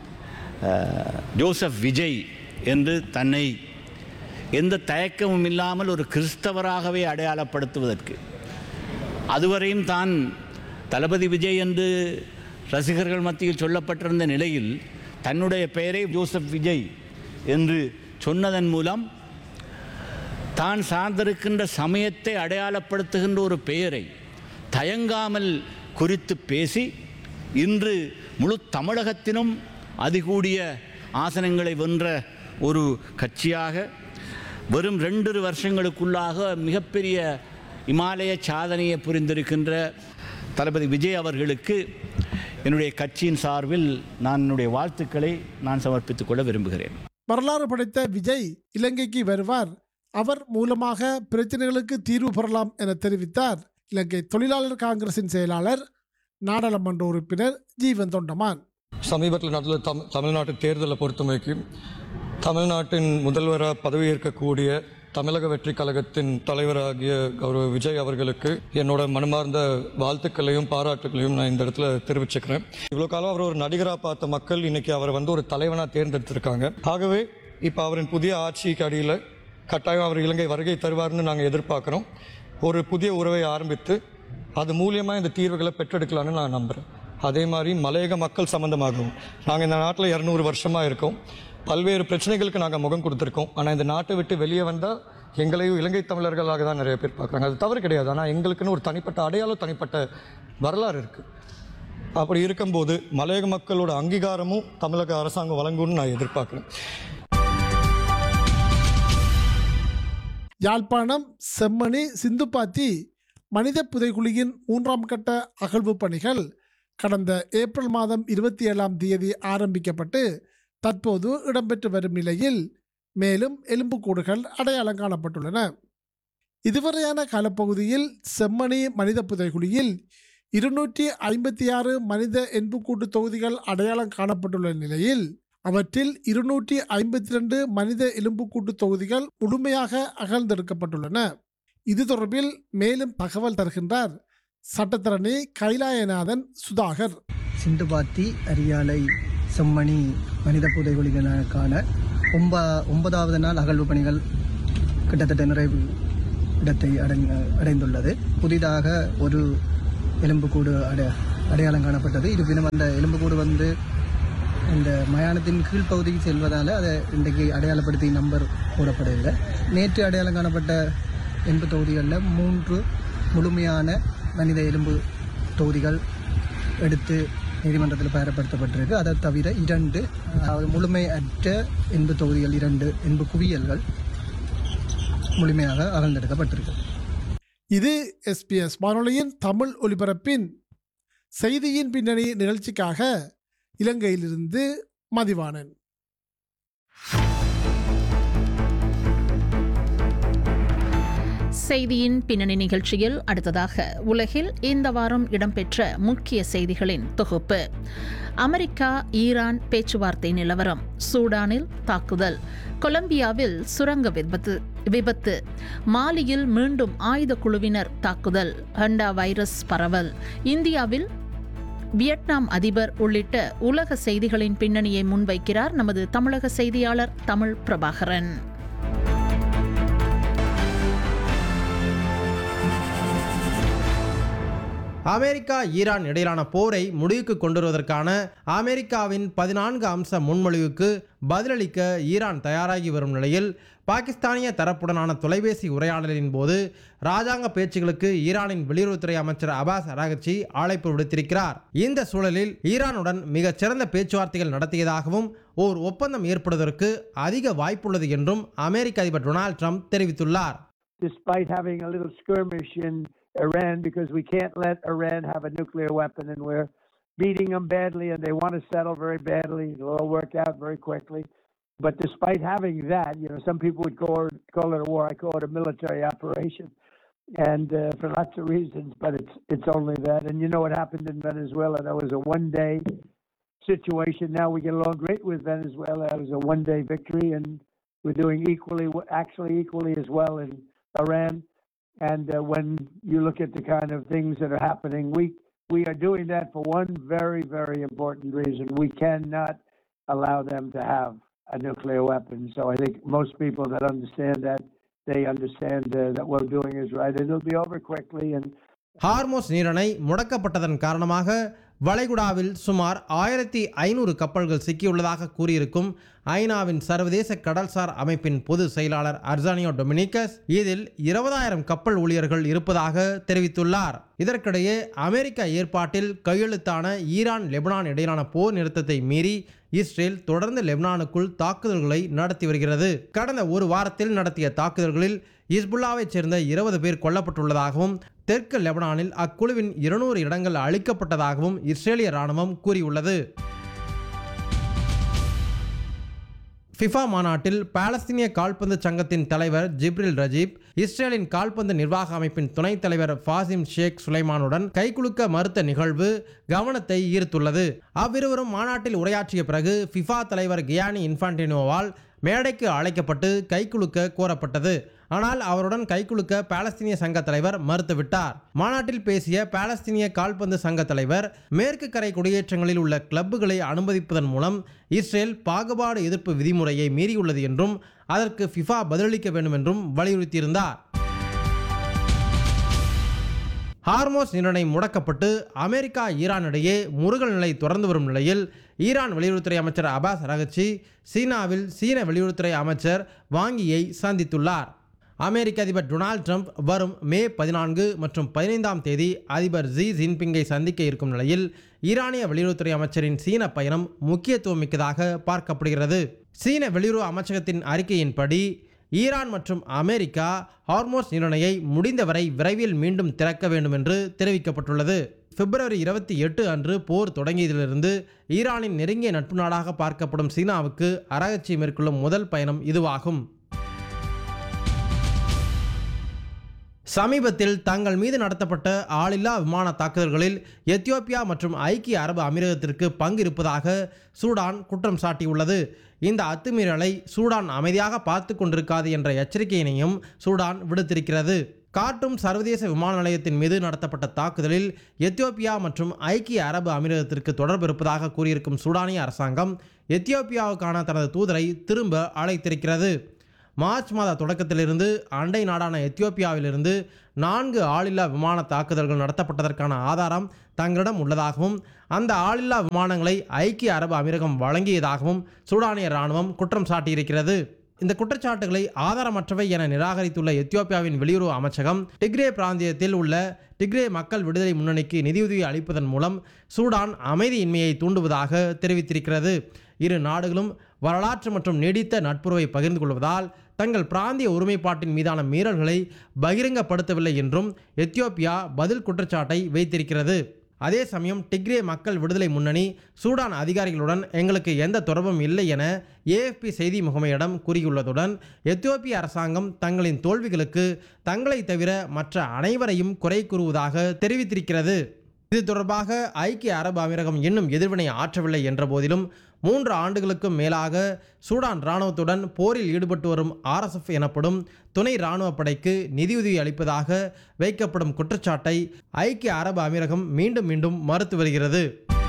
ஜோசப் விஜய் என்று தன்னை எந்த தயக்கமும் இல்லாமல் ஒரு கிறிஸ்தவராகவே அடையாளப்படுத்துவதற்கு, அதுவரையும் தான் தளபதி விஜய் என்று ரசிகர்கள் மத்தியில் சொல்லப்பட்டிருந்த நிலையில் தன்னுடைய பெயரை ஜோசப் விஜய் என்று சொன்னதன் மூலம் தான் சார்ந்திருக்கின்ற சமயத்தை அடையாளப்படுத்துகின்ற ஒரு பெயரை தயங்காமல் குறித்து பேசி இன்று முழு தமிழகத்திலும் அதிகூடிய ஆசனங்களை வென்ற ஒரு கட்சியாக வெறும் ரெண்டு வருஷங்களுக்குள்ளாக மிகப்பெரிய இமாலய சாதனையை புரிந்திருக்கின்ற தளபதி விஜய் அவர்களுக்கு என்னுடைய கட்சியின் சார்பில் நான் என்னுடைய வாழ்த்துக்களை நான் சமர்ப்பித்துக் கொள்ள விரும்புகிறேன். வரலாறு படைத்த விஜய் இலங்கைக்கு வருவார், அவர் மூலமாக பிரச்சனைகளுக்கு தீர்வு பெறலாம் என தெரிவித்தார் இலங்கை தொழிலாளர் காங்கிரசின் செயலாளர் நாடாளுமன்ற உறுப்பினர் ஜீவன் தொண்டமான். சமீபத்தில் நடந்த தம் தமிழ்நாட்டு தேர்தலை பொறுத்தமைக்கும் தமிழ்நாட்டின் முதல்வராக பதவியேற்கக்கூடிய தமிழக வெற்றி கழகத்தின் தலைவராகிய கௌரவ விஜய் அவர்களுக்கு என்னோட மனமார்ந்த வாழ்த்துக்களையும் பாராட்டுகளையும் நான் இந்த இடத்துல தெரிவிச்சுக்கிறேன். இவ்வளோ காலம் அவர் ஒரு நடிகராக பார்த்த மக்கள் இன்னைக்கு அவரை வந்து ஒரு தலைவனாக தேர்ந்தெடுத்திருக்காங்க. ஆகவே இப்போ அவரின் புதிய ஆட்சிக்கு அடியில் கட்டாயம் அவர் இலங்கை வருகை தருவார்னு நாங்கள் எதிர்பார்க்குறோம். ஒரு புதிய உறவை ஆரம்பித்து அது மூலியமாக இந்த தீர்வுகளை பெற்றெடுக்கலான்னு நான் நம்புகிறேன். அதே மாதிரி மலையக மக்கள் சம்பந்தமாகவும் நாங்கள் இந்த நாட்டில் இரநூறு வருஷமாக இருக்கோம், பல்வேறு பிரச்சனைகளுக்கு நாங்கள் முகம் கொடுத்துருக்கோம். ஆனால் இந்த நாட்டை விட்டு வெளியே வந்தால் எங்களையும் இலங்கை தமிழர்களாக தான் நிறைய பேர் பார்க்குறாங்க. அது தவறு கிடையாது. ஆனால் எங்களுக்குன்னு ஒரு தனிப்பட்ட அடையாளம், தனிப்பட்ட வரலாறு இருக்குது. அப்படி இருக்கும்போது மலையக மக்களோட அங்கீகாரமும் தமிழக அரசாங்கம் வழங்கும்னு நான் எதிர்பார்க்குறேன். யாழ்ப்பாணம் செம்மணி சிந்துப்பாத்தி மனித புதைகுழியின் மூன்றாம் கட்ட அகழ்வு பணிகள் கடந்த ஏப்ரல் மாதம் இருபத்தி ஏழாம் தேதி ஆரம்பிக்கப்பட்டு தற்போது இடம்பெற்று வரும் நிலையில் மேலும் எலும்புக்கூடுகள் அடையாளம் காணப்பட்டுள்ளன. இதுவரையான காலப்பகுதியில் செம்மணி மனித புதைகுழியில் இருநூற்றி ஐம்பத்தி ஆறு மனித எலும்புக்கூட்டு தொகுதிகள் அடையாளம் காணப்பட்டுள்ள நிலையில் அவற்றில் இருநூற்றி ஐம்பத்தி ரெண்டு மனித எலும்புக்கூட்டு தொகுதிகள் முழுமையாக அகழ்ந்தெடுக்கப்பட்டுள்ளன. இது தொடர்பில் மேலும் தகவல் தருகின்றார் சட்டத்தரணி கைலாயநாதன் சுதாகர். சிந்துபாத்தி அரியாலை செம்மணி மனித புதைகுழிகளுக்கான ஒன்ப ஒன்பதாவது நாள் அகழ்வு பணிகள் கிட்டத்தட்ட நிறைவு இடத்தை அடை அடைந்துள்ளது. புதிதாக ஒரு எலும்புக்கூடு அடை அடையாளம் காணப்பட்டது. இருப்பினும் அந்த எலும்புக்கூடு வந்து இந்த மயானத்தின் கீழ்ப்பகுதிக்கு செல்வதால் அதை இன்றைக்கு அடையாளப்படுத்தி நம்பர் போடப்படவில்லை. நேற்று அடையாளம் காணப்பட்ட எலும்பு தொகுதிகளில் மூன்று முழுமையான மனித எலும்பு தொகுதிகள் எடுத்து நீதிமன்றத்தில் பயன்படுத்தப்பட்டிருக்கு. அதை தவிர இரண்டு முழுமையற்ற எலும்பு தொகுதிகள், இரண்டு எலும்பு குவியல்கள் முழுமையாக அகழ்ந்தெடுக்கப்பட்டிருக்கு. இது எஸ்பிஎஸ் வானொலியின் தமிழ் ஒலிபரப்பின் செய்தியின் பின்னணி நிகழ்ச்சிக்காக இலங்கையிலிருந்து மதிவாணன். செய்தியின் பின்னணி நிகழ்ச்சியில் அடுத்ததாக உலகில் இந்த வாரம் இடம்பெற்ற முக்கிய செய்திகளின் தொகுப்பு. அமெரிக்கா ஈரான் பேச்சுவார்த்தை நிலவரம், சூடானில் தாக்குதல், கொலம்பியாவில் சுரங்க விபத்து விபத்து மாலியில் மீண்டும் ஆயுத குழுவினர் தாக்குதல், ஹண்டா வைரஸ் பரவல், இந்தியாவில் வியட்நாம் அதிபர் உள்ளிட்ட உலக செய்திகளின் பின்னணியை முன்வைக்கிறார் நமது தமிழக செய்தியாளர் தமிழ் பிரபாகரன். அமெரிக்கா ஈரான் இடையிலான போரை முடிவுக்கு கொண்டு வருவதற்கான அமெரிக்காவின் பதினான்கு அம்ச முன்மொழிவுக்கு பதிலளிக்க ஈரான் தயாராகி வரும் நிலையில் பாகிஸ்தானிய தரப்புடனான தொலைபேசி உரையாடலின் போது ராஜாங்க பேச்சுகளுக்கு ஈரானின் வெளியுறவுத்துறை அமைச்சர் அபாஸ் அராகச்சி அழைப்பு விடுத்திருக்கிறார். இந்த சூழலில் ஈரானுடன் மிகச் சிறந்த பேச்சுவார்த்தைகள் நடத்தியதாகவும் ஓர் ஒப்பந்தம் ஏற்படுவதற்கு அதிக வாய்ப்புள்ளது என்றும் அமெரிக்க அதிபர் டொனால்ட் ட்ரம்ப் தெரிவித்துள்ளார். Despite having a little skirmish in Iran, because we can't let Iran have a nuclear weapon, and we're beating them badly and they want to settle very badly. It'll all work out very quickly. But despite having that, you know, some people would call it, call it a war. I call it a military operation, and uh, for lots of reasons, but it's it's only that. And you know what happened in Venezuela? That was a one-day situation. Now we get along great with Venezuela. It was a one-day victory, and We're doing equally, actually equally as well in Iran. And uh, when you look at the kind of things that are happening, we we are doing that for one very, very important reason. We cannot allow them to have a nuclear weapon. So I think most people that understand that, they understand uh, that what we're doing is right. It'll be over quickly. And Hormuz நீரிணை முடக்கப்பட்டதன் காரணமாக வளைகுடாவில் சுமார் ஆயிரத்தி ஐநூறு கப்பல்கள் சிக்கியுள்ளதாக கூறியிருக்கும் ஐநாவின் சர்வதேச கடல்சார் அமைப்பின் பொதுச் செயலாளர் அர்சானியோ டொமினிகஸ் இதில் இருபதாயிரம் கப்பல் ஊழியர்கள் இருப்பதாக தெரிவித்துள்ளார். இதற்கிடையே அமெரிக்க ஏற்பாட்டில் கையெழுத்தான ஈரான் லெபனான் இடையிலான போர் நிறுத்தத்தை மீறி இஸ்ரேல் தொடர்ந்து லெபனானுக்குள் தாக்குதல்களை நடத்தி வருகிறது. கடந்த ஒரு வாரத்தில் நடத்திய தாக்குதல்களில் இஸ்புல்லாவைச் சேர்ந்த இருபது பேர் கொல்லப்பட்டுள்ளதாகவும் தெற்கு லெபனானில் அக்குழுவின் இருநூறு இடங்கள் அளிக்கப்பட்டதாகவும் இஸ்ரேலிய இராணுவம் கூறியுள்ளது. ஃபிஃபா மாநாட்டில் பாலஸ்தீனிய கால்பந்து சங்கத்தின் தலைவர் ஜிப்ரில் ரஜீப் இஸ்ரேலின் கால்பந்து நிர்வாக அமைப்பின் துணைத் தலைவர் ஃபாசிம் ஷேக் சுலைமானுடன் கைகுலுக்க மறுத்த நிகழ்வு கவனத்தை ஈர்த்துள்ளது. அவ்விருவரும் மாநாட்டில் உரையாற்றிய பிறகு ஃபிஃபா தலைவர் கியானி இன்ஃபான்டினோவால் மேடைக்கு அழைக்கப்பட்டு கைகுலுக்க கோரப்பட்டது. ஆனால் அவருடன் கைகுலுக்க பாலஸ்தீனிய சங்க தலைவர் மறுத்துவிட்டார். மாநாட்டில் பேசிய பாலஸ்தீனிய கால்பந்து சங்க தலைவர் மேற்கு கரை குடியேற்றங்களில் உள்ள கிளப்புகளை அனுமதிப்பதன் மூலம் இஸ்ரேல் பாகுபாடு எதிர்ப்பு விதிமுறையை மீறியுள்ளது என்றும் அதற்கு ஃபிஃபா பதிலளிக்க வேண்டும் என்றும் வலியுறுத்தியிருந்தார். ஹார்மோஸ் நீரிணை முடக்கப்பட்டு அமெரிக்கா ஈரான் இடையே முறுகல் நிலை தொடர்ந்து வரும் நிலையில் ஈரான் வெளியுறவுத்துறை அமைச்சர் அபாஸ் அரகச்சி சீனாவில் சீன வெளியுறவுத்துறை அமைச்சர் வாங்கியை சந்தித்துள்ளார். அமெரிக்க அதிபர் டொனால்ட் ட்ரம்ப் வரும் மே பதினான்கு மற்றும் பதினைந்தாம் தேதி அதிபர் ஜி ஜின்பிங்கை சந்திக்க இருக்கும் நிலையில் ஈரானிய வெளியுறவுத்துறை அமைச்சரின் சீன பயணம் முக்கியத்துவம் மிக்கதாக பார்க்கப்படுகிறது. சீன வெளியுறவு அமைச்சகத்தின் அறிக்கையின்படி ஈரான் மற்றும் அமெரிக்கா ஹார்மோஸ் நீரிணையை முடிந்தவரை விரைவில் மீண்டும் திறக்க வேண்டும் என்று தெரிவிக்கப்பட்டுள்ளது. பிப்ரவரி இருபத்தி எட்டு அன்று போர் தொடங்கியதிலிருந்து ஈரானின் நெருங்கிய நட்பு நாடாக பார்க்கப்படும் சீனாவுக்கு அரகச்சி மேற்கொள்ளும் முதல் பயணம் இதுவாகும். சமீபத்தில் தங்கள் மீது நடத்தப்பட்ட ஆளில்லா விமான தாக்குதல்களில் எத்தியோப்பியா மற்றும் ஐக்கிய அரபு அமீரகத்திற்கு பங்கு இருப்பதாக சூடான் குற்றம் சாட்டியுள்ளது. இந்த அத்துமீறலை சூடான் அமைதியாக பார்த்து கொண்டிருக்காது என்ற எச்சரிக்கையினையும் சூடான் விடுத்திருக்கிறது. கார்ட்டூம் சர்வதேச விமான நிலையத்தின் மீது நடத்தப்பட்ட தாக்குதலில் எத்தியோப்பியா மற்றும் ஐக்கிய அரபு அமீரகத்திற்கு தொடர்பு இருப்பதாக கூறியிருக்கும் சூடானிய அரசாங்கம் எத்தியோப்பியாவுக்கான தனது தூதரை திரும்ப அழைத்திருக்கிறது. மார்ச் மாத தொடக்கத்திலிருந்து அண்டை நாடான எத்தியோப்பியாவிலிருந்து நான்கு ஆளில்லா விமான தாக்குதல்கள் நடத்தப்பட்டதற்கான ஆதாரம் தங்களிடம் உள்ளதாகவும் அந்த ஆளில்லா விமானங்களை ஐக்கிய அரபு அமீரகம் வழங்கியதாகவும் சூடானிய இராணுவம் குற்றம் சாட்டியிருக்கிறது. இந்த குற்றச்சாட்டுகளை ஆதாரமற்றவை என நிராகரித்துள்ள எத்தியோப்பியாவின் வெளியுறவு அமைச்சகம் டிக்ரே பிராந்தியத்தில் உள்ள டிக்ரே மக்கள் விடுதலை முன்னணிக்கு நிதியுதவி அளிப்பதன் மூலம் சூடான் அமைதியின்மையை தூண்டுவதாக தெரிவித்திருக்கிறது. இரு நாடுகளும் வரலாற்று மற்றும் நீடித்த நட்புறவை பகிர்ந்து கொள்வதால் தங்கள் பிராந்திய ஒருமைப்பாட்டின் மீதான மீறல்களை பகிரங்கப்படுத்தவில்லை என்றும் எத்தியோப்பியா பதில் குற்றச்சாட்டை வைத்திருக்கிறது. அதே சமயம் டிக்ரே மக்கள் விடுதலை முன்னணி சூடான் அதிகாரிகளுடன் எங்களுக்கு எந்த தொடர்பும் இல்லை என ஏஎஃப்பி செய்தி முகமையிடம் கூறியுள்ளதுடன் எத்தியோப்பிய அரசாங்கம் தங்களின் தோல்விகளுக்கு தங்களை தவிர மற்ற அனைவரையும் குறை கூறுவதாக தெரிவித்திருக்கிறது. இது தொடர்பாக ஐக்கிய அரபு அமீரகம் இன்னும் எதிர்வினை ஆற்றவில்லை என்ற போதிலும் மூன்று ஆண்டுகளுக்கும் மேலாக சூடான் இராணுவத்துடன் போரில் ஈடுபட்டு வரும் ஆர்எஸ்எஃப் எனப்படும் துணை இராணுவ படைக்கு நிதியுதவி அளிப்பதாக வைக்கப்படும் குற்றச்சாட்டை ஐக்கிய அரபு அமீரகம் மீண்டும் மீண்டும் மறுத்து வருகிறது.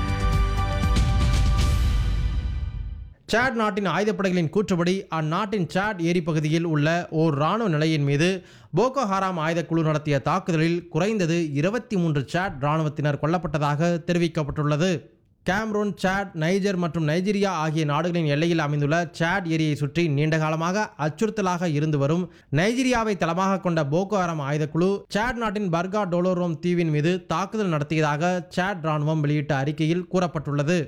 சாட் நாட்டின் ஆயுதப்படைகளின் கூற்றுப்படி அந்நாட்டின் சாட் ஏரி பகுதியில் உள்ள ஓர் இராணுவ நிலையின் மீது போகோ ஹராம் ஆயுதக்குழு நடத்திய தாக்குதலில் குறைந்தது இருபத்தி மூன்று சாட் இராணுவத்தினர் கொல்லப்பட்டதாக தெரிவிக்கப்பட்டுள்ளது. கேம்ரூன், சாட், நைஜர் மற்றும் நைஜீரியா ஆகிய நாடுகளின் எல்லையில் அமைந்துள்ள சாட் ஏரியை சுற்றி நீண்டகாலமாக அச்சுறுத்தலாக இருந்து வரும் நைஜீரியாவை தளமாக கொண்ட போகோ ஹராம் ஆயுதக்குழு சாட் நாட்டின் பர்கா டோலோரோம் தீவின் மீது தாக்குதல் நடத்தியதாக சாட் இராணுவம் வெளியிட்ட அறிக்கையில் கூறப்பட்டுள்ளது.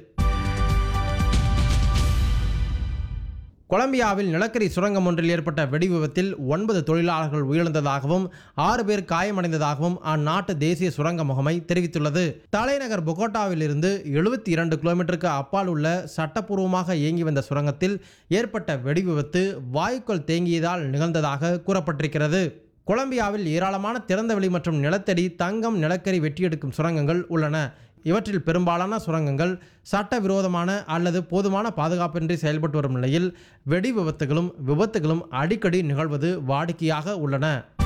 கொலம்பியாவில் நிலக்கரி சுரங்கம் ஒன்றில் ஏற்பட்ட வெடி விபத்தில் ஒன்பது தொழிலாளர்கள் உயிரிழந்ததாகவும் ஆறு பேர் காயமடைந்ததாகவும் அந்நாட்டு தேசிய சுரங்க முகமை தெரிவித்துள்ளது. தலைநகர் பொகோட்டாவில் இருந்து எழுபத்தி இரண்டு கிலோமீட்டருக்கு அப்பால் உள்ள சட்டப்பூர்வமாக இயங்கி வந்த சுரங்கத்தில் ஏற்பட்ட வெடி விபத்து வாயுக்கள் தேங்கியதால் நிகழ்ந்ததாக கூறப்பட்டிருக்கிறது. கொலம்பியாவில் ஏராளமான திறந்தவெளி மற்றும் நிலத்தடி தங்கம் நிலக்கரி வெட்டியெடுக்கும் சுரங்கங்கள் உள்ளன. இவற்றில் பெரும்பாலான சுரங்கங்கள் சட்டவிரோதமான அல்லது போதுமான பாதுகாப்பின்றி செயல்பட்டு வரும் நிலையில் வெடி விபத்துகளும் விபத்துகளும் அடிக்கடி நிகழ்வது வாடிக்கையாக உள்ளன.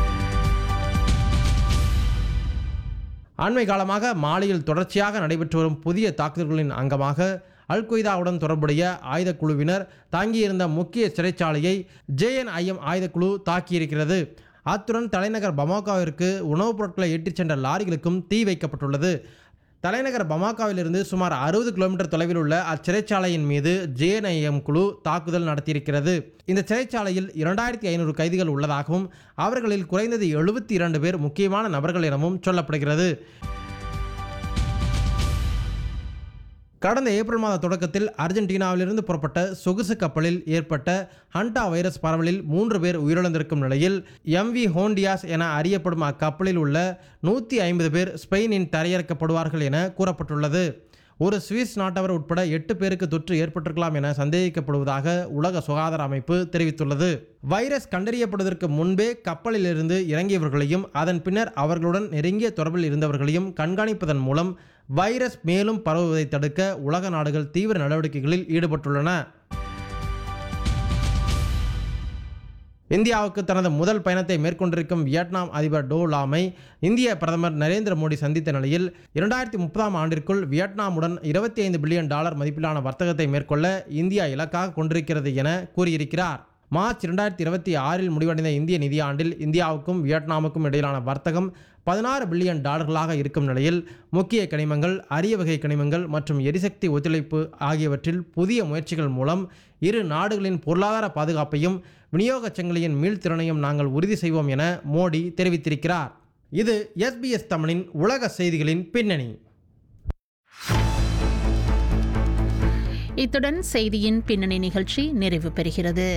அண்மை காலமாக மாலியில் தொடர்ச்சியாக நடைபெற்று வரும் புதிய தாக்குதல்களின் அங்கமாக அல் கொய்தாவுடன் தொடர்புடைய ஆயுதக்குழுவினர் தாங்கியிருந்த முக்கிய சிறைச்சாலையை ஜேஎன்ஐஎம் ஆயுதக்குழு தாக்கியிருக்கிறது. அத்துடன் தலைநகர் பமாகாவிற்கு உணவுப் பொருட்களை ஏற்றிச் சென்ற லாரிகளுக்கும் தீ வைக்கப்பட்டுள்ளது. தலைநகர் பமாகாவிலிருந்து சுமார் அறுபது கிலோமீட்டர் தொலைவில் உள்ள அச்சிறைச்சாலையின் மீது ஜேஎன்ஐஎம் குழு தாக்குதல் நடத்தியிருக்கிறது. இந்த சிறைச்சாலையில் இரண்டாயிரத்தி ஐநூறு கைதிகள் உள்ளதாகவும் அவர்களில் குறைந்தது எழுபத்தி இரண்டு பேர் முக்கியமான நபர்கள் எனவும் சொல்லப்படுகிறது. கடந்த ஏப்ரல் மாத தொடக்கத்தில் அர்ஜென்டினாவிலிருந்து புறப்பட்ட சொகுசு கப்பலில் ஏற்பட்ட ஹண்டா வைரஸ் பரவலில் மூன்று பேர் உயிரிழந்திருக்கும் நிலையில் எம்வி ஹோண்டியாஸ் என அறியப்படும் அக்கப்பலில் உள்ள நூற்றி ஐம்பது பேர் ஸ்பெயினின் தரையிறக்கப்படுவார்கள் என கூறப்பட்டுள்ளது. ஒரு சுவிஸ் நாட்டவர் உட்பட எட்டு பேருக்கு தொற்று ஏற்பட்டிருக்கலாம் என சந்தேகிக்கப்படுவதாக உலக சுகாதார அமைப்பு தெரிவித்துள்ளது. வைரஸ் கண்டறியப்படுவதற்கு முன்பே கப்பலிலிருந்து இறங்கியவர்களையும் அதன் பின்னர் அவர்களுடன் நெருங்கிய தொடர்பில் இருந்தவர்களையும் கண்காணிப்பதன் மூலம் வைரஸ் மேலும் பரவுவதை தடுக்க உலக நாடுகள் தீவிர நடவடிக்கைகளில் ஈடுபட்டுள்ளன. இந்தியாவுக்கு தனது முதல் பயணத்தை மேற்கொண்டிருக்கும் வியட்நாம் அதிபர் டோ லாமை இந்திய பிரதமர் நரேந்திர மோடி சந்தித்த நிலையில் இரண்டாயிரத்தி முப்பதாம் ஆண்டிற்குள் வியட்நாமுடன் இருபத்தி ஐந்து பில்லியன் டாலர் மதிப்பிலான வர்த்தகத்தை மேற்கொள்ள இந்தியா இலக்காக கொண்டிருக்கிறது என கூறியிருக்கிறார். மார்ச் இரண்டாயிரத்தி இருபத்தி ஆறில் முடிவடைந்த இந்திய நிதியாண்டில் இந்தியாவுக்கும் வியட்நாமுக்கும் இடையிலான வர்த்தகம் பதினாறு பில்லியன் டாலர்களாக இருக்கும் நிலையில் முக்கிய கனிமங்கள், அரிய வகை கனிமங்கள் மற்றும் எரிசக்தி ஒத்துழைப்பு ஆகியவற்றில் புதிய முயற்சிகள் மூலம் இரு நாடுகளின் பொருளாதார பாதுகாப்பையும் விநியோக சங்கிலியின் மீள்திறனையும் நாங்கள் உறுதி செய்வோம் என மோடி தெரிவித்திருக்கிறார். இது எஸ்பிஎஸ் தமிழின் உலக செய்திகளின் பின்னணி. இத்துடன் செய்தியின் பின்னணி நிகழ்ச்சி நிறைவு பெறுகிறது.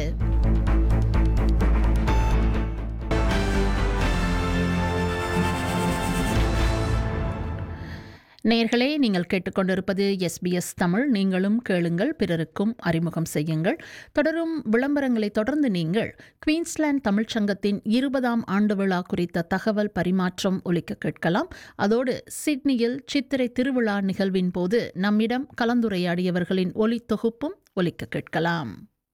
நேயர்களே, நீங்கள் கேட்டுக்கொண்டிருப்பது எஸ்பிஎஸ் தமிழ். நீங்களும் கேளுங்கள், பிறருக்கும் அறிமுகம் செய்யுங்கள். தொடரும் விளம்பரங்களை தொடர்ந்து நீங்கள் குயின்ஸ்லாந்து தமிழ்ச்சங்கத்தின் இருபதாம் ஆண்டு விழா குறித்த தகவல் பரிமாற்றம் ஒலிக்க கேட்கலாம். அதோடு சிட்னியில் சித்திரை திருவிழா நிகழ்வின் போது நம்மிடம் கலந்துரையாடியவர்களின் ஒலி தொகுப்பும் ஒலிக்க கேட்கலாம்.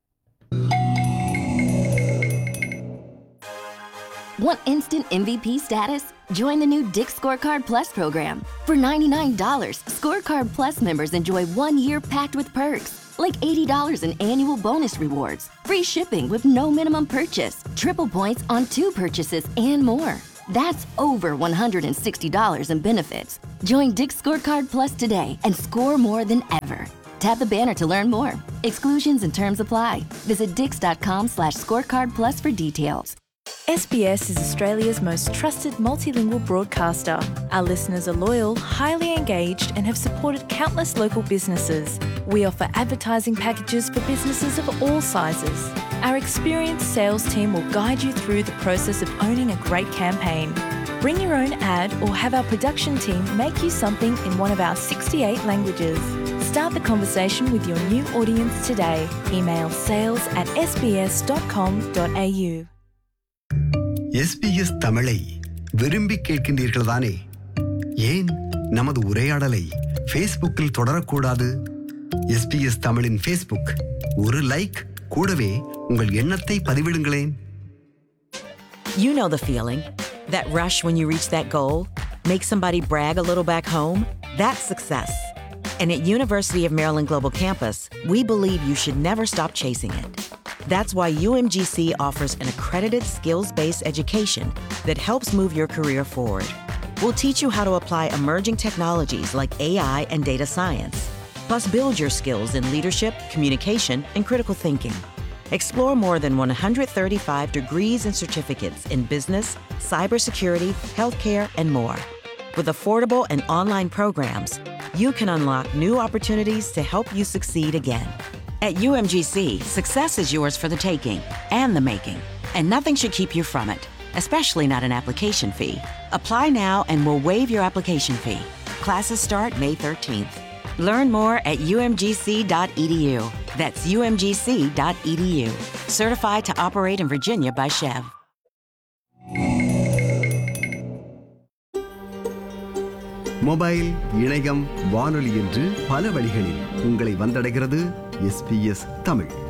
Want instant M V P status? Join the new Dick's Scorecard Plus program. For ninety-nine dollars, Scorecard Plus members enjoy one year packed with perks, like eighty dollars in annual bonus rewards, free shipping with no minimum purchase, triple points on two purchases, and more. That's over one hundred sixty dollars in benefits. Join Dick's Scorecard Plus today and score more than ever. Tap the banner to learn more. Exclusions and terms apply. Visit dix.com slash scorecard plus for details. S B S is Australia's most trusted multilingual broadcaster. Our listeners are loyal, highly engaged, and have supported countless local businesses. We offer advertising packages for businesses of all sizes. Our experienced sales team will guide you through the process of owning a great campaign. Bring your own ad or have our production team make you something in one of our sixty-eight languages. Start the conversation with your new audience today. Email sales at s b s dot com dot a u. SBS தமிழை விரும்பி கேட்கின்றீர்கள் தானே? ஏன் நமது உரையாடலை ஃபேஸ்புக்கில் தொடரக்கூடாது? எஸ்பிஎஸ் தமிழின் ஃபேஸ்புக், ஒரு லைக், கூடவே உங்கள் எண்ணத்தை பதிவிடுங்களேன். You know the feeling, that rush when you reach that goal, make somebody brag a little back home. That's success. And at University of Maryland Global Campus, we believe you should never stop chasing it. That's why U M G C offers an accredited skills-based education that helps move your career forward. We'll teach you how to apply emerging technologies like A I and data science, plus build your skills in leadership, communication, and critical thinking. Explore more than one hundred thirty-five degrees and certificates in business, cybersecurity, healthcare, and more. With affordable and online programs, you can unlock new opportunities to help you succeed again. At U M G C, success is yours for the taking and the making, and nothing should keep you from it, especially not an application fee. Apply now and we'll waive your application fee. Classes start May thirteenth. Learn more at u m g c dot e d u. That's u m g c dot e d u. Certified to operate in Virginia by Chev. Mobile, இணையம், வானொலி என்று பல வழிகளில் உங்களை வந்தடைகிறது எஸ்பிஎஸ் தமிழ்.